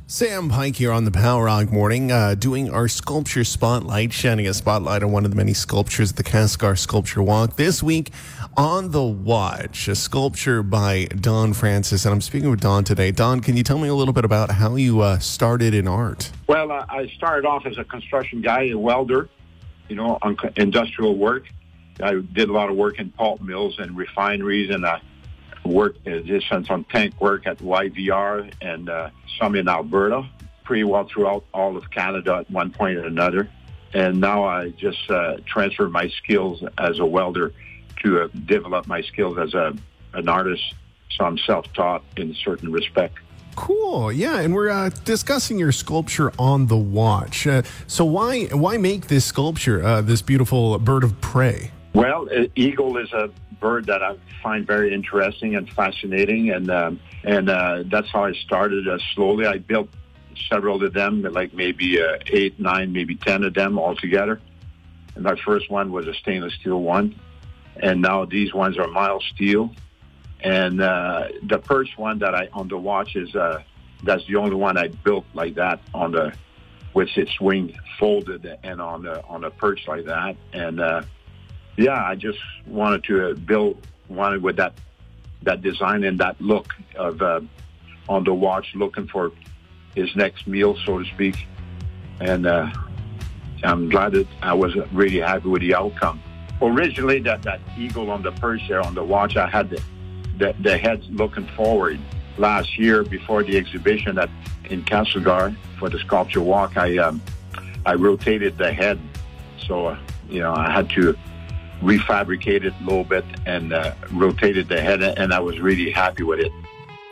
Sam Pike here on the Power Rock Morning, doing our sculpture spotlight, shining a spotlight on one of the many sculptures at the Castlegar Sculpture Walk. This week, On the Watch, a sculpture by Don Francis. And I'm speaking with Don today. Don, can you tell me a little bit about how you started in art? Well, I started off as a construction guy, a welder, on industrial work. I did a lot of work in pulp mills and refineries, and I worked did some tank work at YVR and some in Alberta, pretty well throughout all of Canada at one point or another. And now I just transferred my skills as a welder to develop my skills as an artist. So I'm self-taught in a certain respect. Cool, yeah, and we're discussing your sculpture On the Watch. So why make this sculpture, this beautiful bird of prey? Well, eagle is a bird that I find very interesting and fascinating, and that's how I started. Slowly, I built several of them, like maybe 8, 9, maybe 10 of them altogether. And my first one was a stainless steel one, and now these ones are mild steel. And the perch one that on the watch is that's the only one I built like that with its wing folded and on a perch like that. And I just wanted to build one with that design and that look of on the watch, looking for his next meal, so to speak. And I'm glad that I was really happy with the outcome. Originally, that eagle on the perch there on the watch, I had the head looking forward. Last year, before the exhibition in Castlegar for the Sculpture Walk, I rotated the head, so I had to refabricate it a little bit and rotated the head, and I was really happy with it.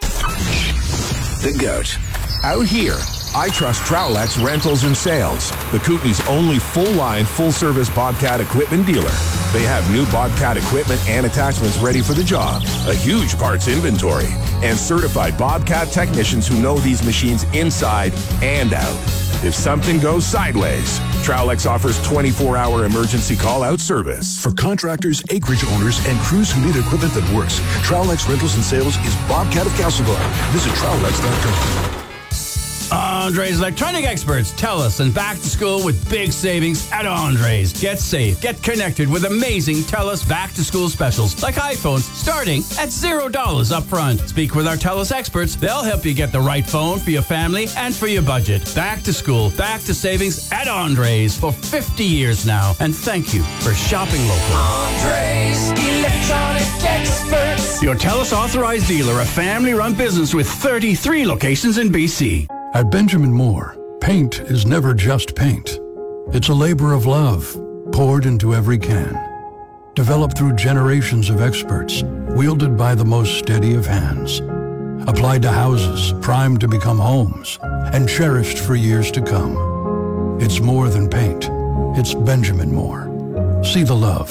The GOAT. Out here, I trust Trowlex Rentals and Sales, the Kootenay's only full-line, full-service Bobcat equipment dealer. They have new Bobcat equipment and attachments ready for the job, a huge parts inventory, and certified Bobcat technicians who know these machines inside and out. If something goes sideways, Trowlex offers 24-hour emergency call-out service. For contractors, acreage owners, and crews who need equipment that works, Trowlex Rentals and Sales is Bobcat of Castlegar. Visit Trowlex.com. Andre's Electronic Experts, TELUS, and back to school with big savings at Andre's. Get safe. Get connected with amazing TELUS back to school specials like iPhones starting at $0 up front. Speak with our TELUS experts. They'll help you get the right phone for your family and for your budget. Back to school, back to savings at Andre's for 50 years now. And thank you for shopping local. Andre's Electronic Experts. Your TELUS authorized dealer, a family-run business with 33 locations in BC. At Benjamin Moore, paint is never just paint. It's a labor of love, poured into every can. Developed through generations of experts, wielded by the most steady of hands. Applied to houses, primed to become homes, and cherished for years to come. It's more than paint. It's Benjamin Moore. See the love.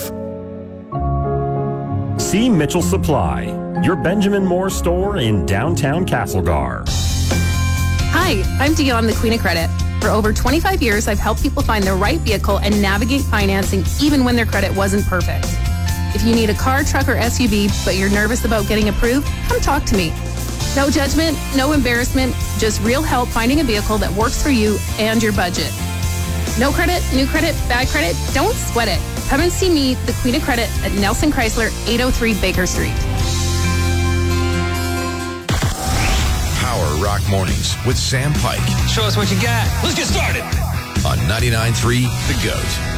See Mitchell Supply, your Benjamin Moore store in downtown Castlegar. Hi, I'm Dion, the Queen of Credit. For over 25 years, I've helped people find the right vehicle and navigate financing even when their credit wasn't perfect. If you need a car, truck, or SUV, but you're nervous about getting approved, come talk to me. No judgment, no embarrassment, just real help finding a vehicle that works for you and your budget. No credit, new credit, bad credit, don't sweat it. Come and see me, the Queen of Credit, at Nelson Chrysler, 803 Baker Street. Power Rock Mornings with Sam Pike. Show us what you got. Let's get started. On 99.3 The GOAT.